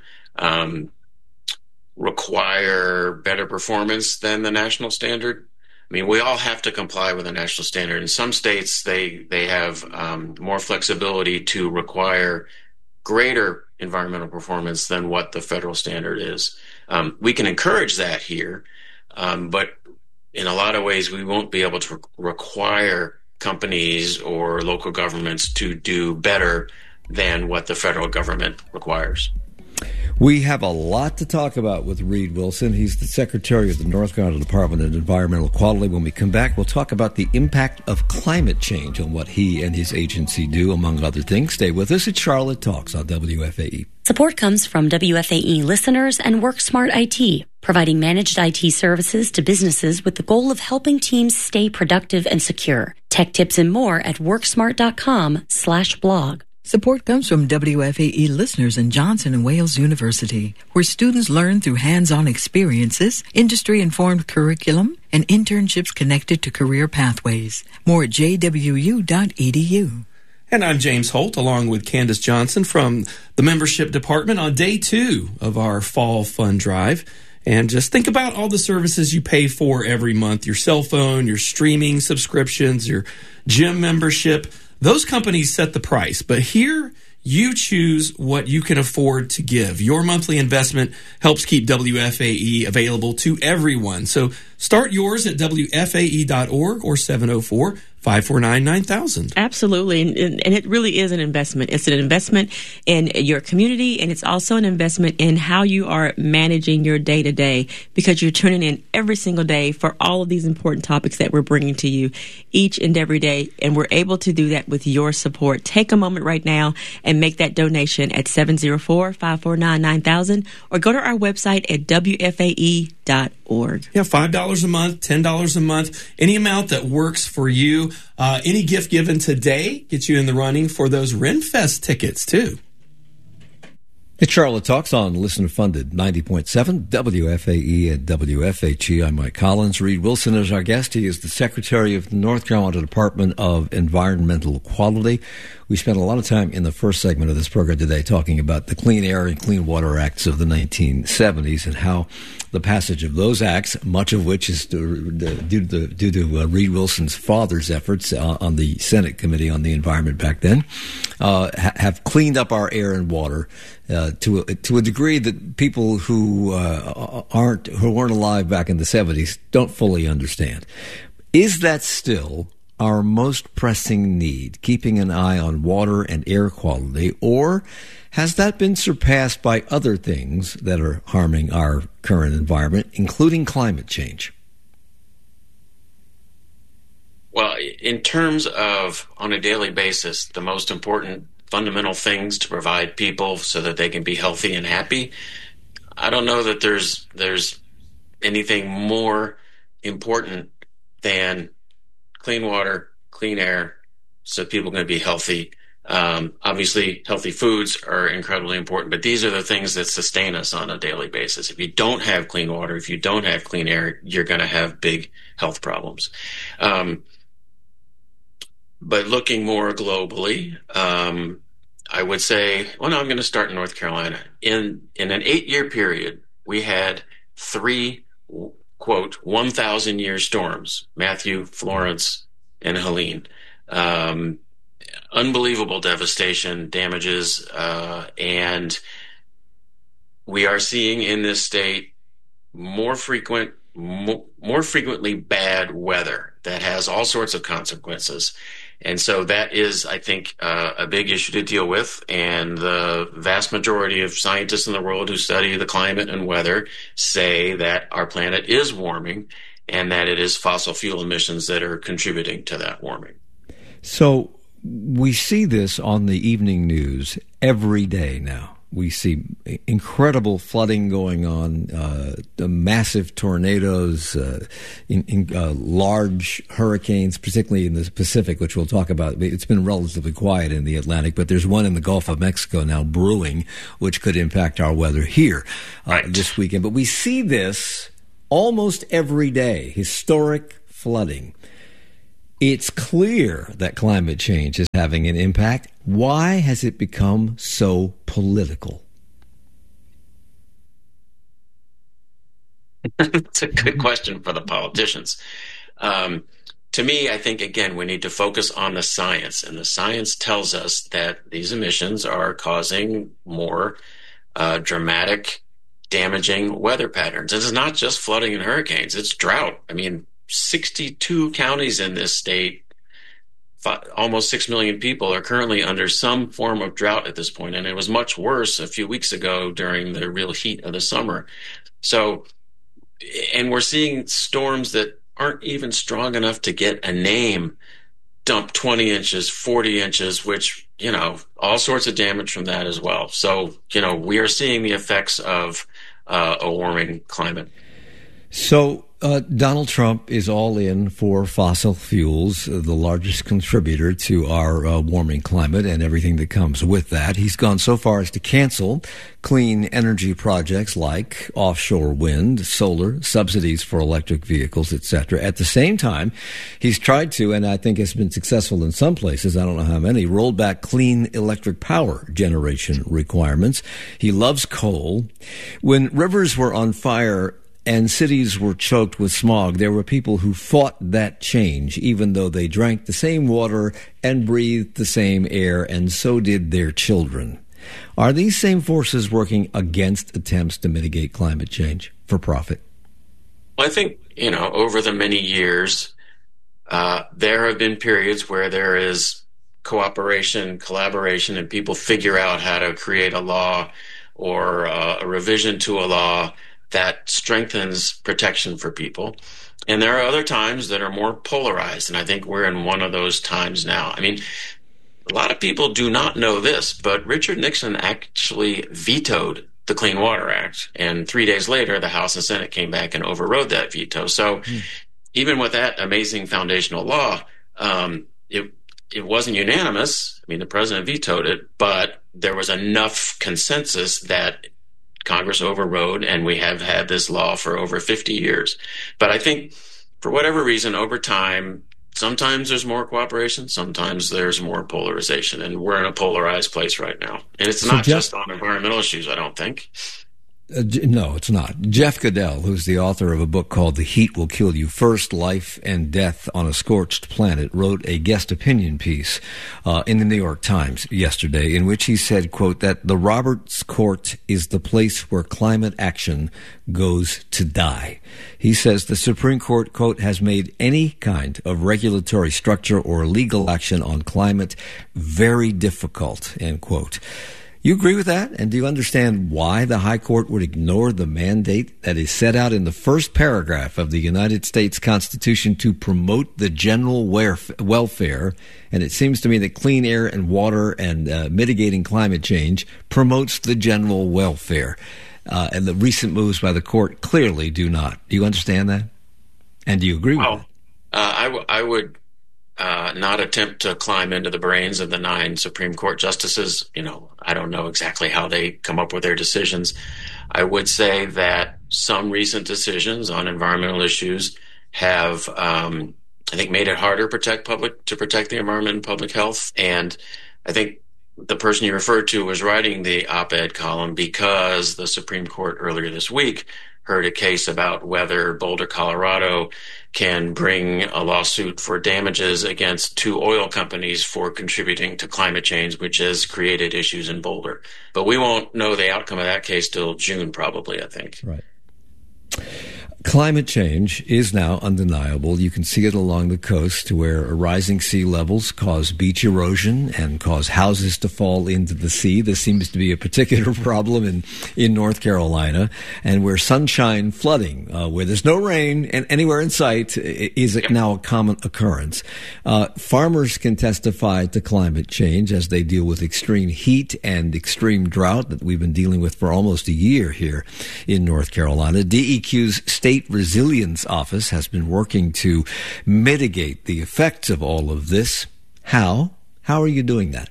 require better performance than the national standard. I mean, we all have to comply with the national standard. In some states, they have more flexibility to require greater environmental performance than what the federal standard is. We can encourage that here, but in a lot of ways, we won't be able to require companies or local governments to do better than what the federal government requires. We have a lot to talk about with Reed Wilson. He's the Secretary of the North Carolina Department of Environmental Quality. When we come back, we'll talk about the impact of climate change on what he and his agency do, among other things. Stay with us at Charlotte Talks on WFAE. Support comes from WFAE listeners and WorkSmart IT, providing managed IT services to businesses with the goal of helping teams stay productive and secure. Tech tips and more at worksmart.com/blog. Support comes from WFAE listeners in Johnson and Wales University, where students learn through hands-on experiences, industry-informed curriculum, and internships connected to career pathways. More at jwu.edu. And I'm James Holt, along with Candace Johnson from the membership department on day 2 of our fall fund drive. And just think about all the services you pay for every month, your cell phone, your streaming subscriptions, your gym membership. Those companies set the price, but here you choose what you can afford to give. Your monthly investment helps keep WFAE available to everyone. So start yours at WFAE.org or 704-549-9000. Absolutely. And it really is an investment. It's an investment in your community, and it's also an investment in how you are managing your day-to-day, because you're tuning in every single day for all of these important topics that we're bringing to you each and every day, and we're able to do that with your support. Take a moment right now and make that donation at 704-549-9000 or go to our website at WFAE.org. Yeah, $5 a month, $10 a month, any amount that works for you. Any gift given today gets you in the running for those Renfest tickets, too. It's Charlotte Talks on listener-funded 90.7 WFAE and WFHE. I'm Mike Collins. Reed Wilson is our guest. He is the Secretary of the North Carolina Department of Environmental Quality. We spent a lot of time in the first segment of this program today talking about the Clean Air and Clean Water Acts of the 1970s and how the passage of those acts, much of which is due to Reed Wilson's father's efforts on the Senate Committee on the Environment back then, have cleaned up our air and water to a degree that people who weren't alive back in the 70s don't fully understand. Is that still our most pressing need, keeping an eye on water and air quality, or has that been surpassed by other things that are harming our current environment, including climate change? Well, in terms of on a daily basis, the most important fundamental things to provide people so that they can be healthy and happy, I don't know that there's anything more important than clean water, clean air, so people are going to be healthy. Obviously, healthy foods are incredibly important, but these are the things that sustain us on a daily basis. If you don't have clean water, if you don't have clean air, you're going to have big health problems. But looking more globally, I would say, I'm going to start in North Carolina. In an 8-year period, we had 3, quote, 1,000-year storms: Matthew, Florence, and Helene. Unbelievable devastation, damages, and we are seeing in this state more frequently bad weather that has all sorts of consequences. And so that is, I think, a big issue to deal with. And the vast majority of scientists in the world who study the climate and weather say that our planet is warming and that it is fossil fuel emissions that are contributing to that warming. So we see this on the evening news every day now. We see incredible flooding going on, massive tornadoes, large hurricanes, particularly in the Pacific, which we'll talk about. It's been relatively quiet in the Atlantic, but there's one in the Gulf of Mexico now brewing, which could impact our weather here this weekend. But we see this almost every day, historic flooding. It's clear that climate change is having an impact. Why has it become so political? It's a good question for the politicians. To me, I think, again, we need to focus on the science. And the science tells us that these emissions are causing more dramatic, damaging weather patterns. And it's not just flooding and hurricanes, it's drought. I mean, 62 counties in this state, almost 6 million people are currently under some form of drought at this point, and it was much worse a few weeks ago during the real heat of the summer. So, and we're seeing storms that aren't even strong enough to get a name dump 20 inches, 40 inches, which, all sorts of damage from that as well. So, we are seeing the effects of a warming climate. So Donald Trump is all in for fossil fuels, the largest contributor to our warming climate and everything that comes with that. He's gone so far as to cancel clean energy projects like offshore wind, solar, subsidies for electric vehicles, etc. At the same time, he's tried to, and I think has been successful in some places, I don't know how many, rolled back clean electric power generation requirements. He loves coal. When rivers were on fire and cities were choked with smog, there were people who fought that change, even though they drank the same water and breathed the same air, and so did their children. Are these same forces working against attempts to mitigate climate change for profit? Well, I think, over the many years, there have been periods where there is cooperation, collaboration, and people figure out how to create a law or a revision to a law that strengthens protection for people. And there are other times that are more polarized, and I think we're in one of those times now. I mean, a lot of people do not know this, but Richard Nixon actually vetoed the Clean Water Act, and 3 days later, the House and Senate came back and overrode that veto. So even with that amazing foundational law, it wasn't unanimous. I mean, the president vetoed it, but there was enough consensus that Congress overrode, and we have had this law for over 50 years. But I think for whatever reason, over time, sometimes there's more cooperation, sometimes there's more polarization, and we're in a polarized place right now. And it's not just on environmental issues, I don't think. No, it's not. Jeff Goodell, who's the author of a book called The Heat Will Kill You First, Life and Death on a Scorched Planet, wrote a guest opinion piece in the New York Times yesterday in which he said, quote, that the Roberts Court is the place where climate action goes to die. He says the Supreme Court, quote, has made any kind of regulatory structure or legal action on climate very difficult, end quote. You agree with that? And do you understand why the High Court would ignore the mandate that is set out in the first paragraph of the United States Constitution to promote the general welfare? And it seems to me that clean air and water and mitigating climate change promotes the general welfare. And the recent moves by the court clearly do not. Do you understand that? And do you agree with that? I would not attempt to climb into the brains of the 9 Supreme Court justices. I don't know exactly how they come up with their decisions. I would say that some recent decisions on environmental issues have, I think, made it harder to protect the environment and public health. And I think the person you referred to was writing the op-ed column because the Supreme Court earlier this week heard a case about whether Boulder, Colorado can bring a lawsuit for damages against 2 oil companies for contributing to climate change, which has created issues in Boulder. But we won't know the outcome of that case till June, probably, I think. Right. Climate change is now undeniable. You can see it along the coast where rising sea levels cause beach erosion and cause houses to fall into the sea. This seems to be a particular problem in North Carolina, and where sunshine flooding, where there's no rain and anywhere in sight, is now a common occurrence. Farmers can testify to climate change as they deal with extreme heat and extreme drought that we've been dealing with for almost a year here in North Carolina. DEQ's State Resilience Office has been working to mitigate the effects of all of this. How are you doing that?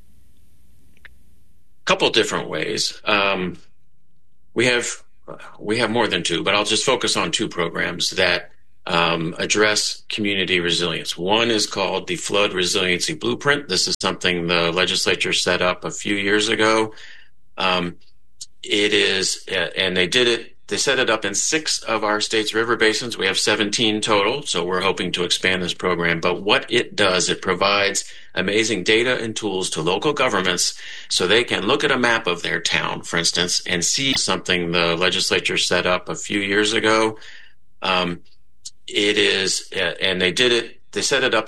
A couple different ways. We have more than 2, but I'll just focus on 2 programs that address community resilience. One is called the Flood Resiliency Blueprint. This is something the legislature set up a few years ago. It is, and they set it up in 6 of our state's river basins. We have 17 total, so we're hoping to expand this program. But what it does, it provides amazing data and tools to local governments so they can look at a map of their town, for instance, and see something the legislature set up a few years ago. They set it up